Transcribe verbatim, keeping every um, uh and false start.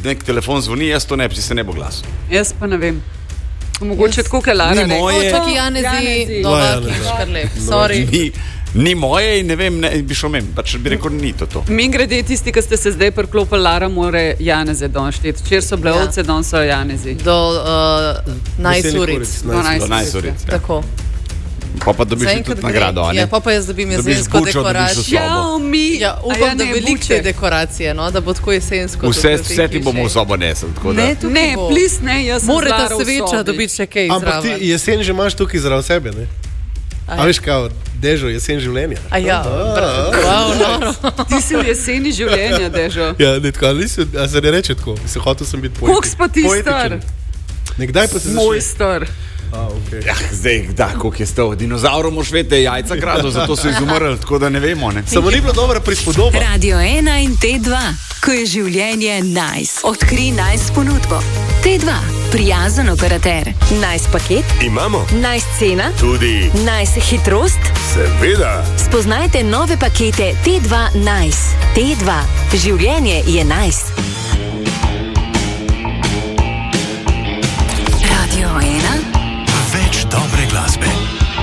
nek telefon zvoni, jaz to ne, si se ne bo glasil. Jaz pa ne vem. Mogoče tako Lara. Ni moje. Čak i Janezi, Novak, Škarlep. Sorry. Ni, ni moje in ne vem, ne, bi šel mem, pač bi rekel, ni to to. Mi grede tisti, ki ste se zdaj priklopili, Lara more Janeze donšteti. Včer so bile ovce, don so Janezi. Do najsuric. Do najsuric, ja. Tako. Pa pa dobiš tudi nagrado, a ne? Ja, pa pa jaz dobim jesensko dekoracijo. Ja, mi. Ja, upam, da velike dekoracije, no, da bo tako jesensko. Vse, vse ti bomo v sobo nesel, tako da. Ne, ne, plis ne, jaz sem More Lara ta v sveča sobi. dobiti še kaj zraven. Ampak ti jesen že imaš tukaj zraven sebe, ne? A veš kao, Dežo, jesen življenja. A ja, bravo, noro. Ti si v jeseni življenja, Dežo. Ja, ne tako, ali si, a se ne reče tako, se hotel sem biti poetičen. Koliko pa ti star? Nekdaj pa se začne. Moj star. A, okay. Ja, zdaj, da, koliko je stal. Dinozaurov moš vete, jajca krado, zato so izumrli, tako da ne vemo, ne. Samo ni bila dobra prispodoba. Radio ena in T dva, ko je življenje nice. Odkri nice ponudbo. T dva, prijazen operater. Nice paket. Imamo. Nice cena. Tudi. Nice hitrost. Seveda. Spoznajte nove pakete T dva Nice. T dva, življenje je nice.